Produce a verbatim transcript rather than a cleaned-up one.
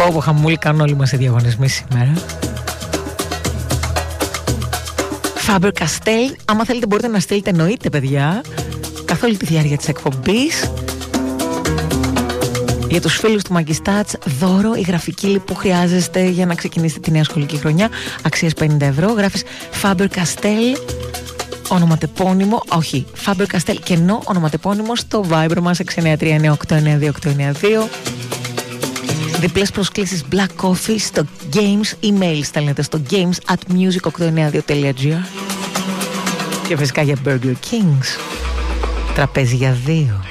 Πω πω χαμούλη κάνουν όλοι μας οι διαγωνισμοί σήμερα. Faber Castell, άμα θέλετε μπορείτε να στείλετε, εννοείται παιδιά, καθ' όλη τη διάρκεια της εκπομπής. Για τους φίλους του Μαγκιστάτς, δώρο η γραφική που χρειάζεστε για να ξεκινήσετε τη νέα σχολική χρονιά, αξίας πενήντα ευρώ. Γράφεις Faber Castell, ονοματεπώνυμο, όχι, Faber Castell κενό ονοματεπώνυμο στο Viber μας έξι εννιά τρία εννιά οκτώ εννιά δύο οκτώ εννιά δύο. Διπλές προσκλήσεις Black Coffee στο Games, email στέλνετε στο games at music οκτώ εννιά δύο τελεία gr. Και φυσικά για Burger Kings, τραπέζι για δύο.